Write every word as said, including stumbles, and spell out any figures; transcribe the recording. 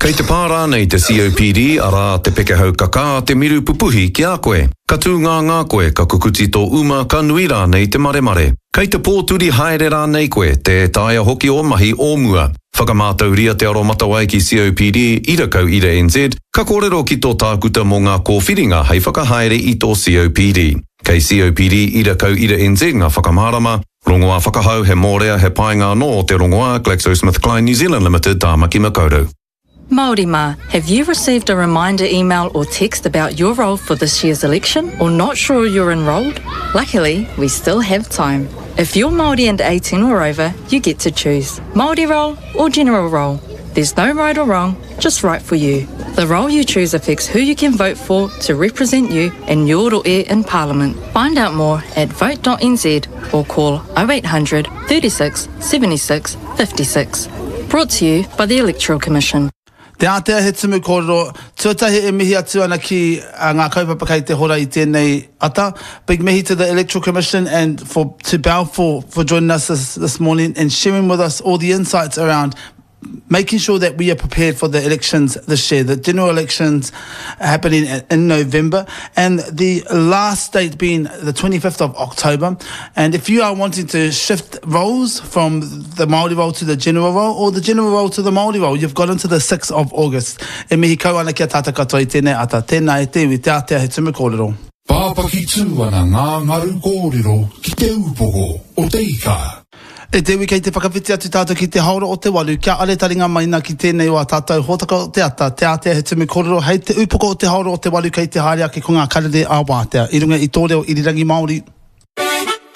Kei te pārā nei te C O P D ara te pekehau kaka te miru pupuhi ki a koe. Ka tū ngā ngā koe ka kukuti tō uma ka nui rā nei te mare mare. Kei te pōturi haere rā nei koe te taia hoki o mahi o mua. Whakamātau ria te aro matawai ki C O P D ira kau ira N Z, ka kōrero ki tō tākuta mō ngā kōwhiringa hei whakahaere i tō C O P D. Kei C O P D ira kau ira N Z ngā whakamārama, rongoa whakahau he mōrea he painga no o te rongoa GlaxoSmithKline New Zealand Limited tāmaki makaurau. Māori mā, have you received a reminder email or text about your role for this year's election or not sure you're enrolled? Luckily, we still have time. If you're Māori and eighteen or over, you get to choose Māori role or general role. There's no right or wrong, just right for you. The role you choose affects who you can vote for to represent you in your roe in Parliament. Find out more at vote dot N Z or call oh eight hundred, thirty-six, seventy-six, fifty-six. Brought to you by the Electoral Commission. Te Aotea he tumu kōrero, tuatahi e mihi atu ana ki uh, ngā kaupapa kei te hora i tēnei ata. Big mihi to the Electoral Commission and for to Balfour for joining us this, this morning and sharing with us all the insights around making sure that we are prepared for the elections this year, the general elections happening in November and the last date being the twenty-fifth of October. And if you are wanting to shift roles from the Māori role to the general role or the general role to the Māori role, you've got into the sixth of August. E mihi kau ana kia tāta katoa i tēnei ata. Tēnā e te iwi te Aotea he tumu kōrero. Pāpaki tū ana ngā ngaru kōrero ki te upoko o te ika. E te wikei te whakawhiti atu tātou ki te haora o te walu, kia ale taringa maina ki tēnei o a tātou hōtaka o te ata, te Aotea he tumu kōrero, hei te upoko o te haora o te walu kei te haere ake ko ngā karere a Wātea, i runga i tō reo irirangi Māori.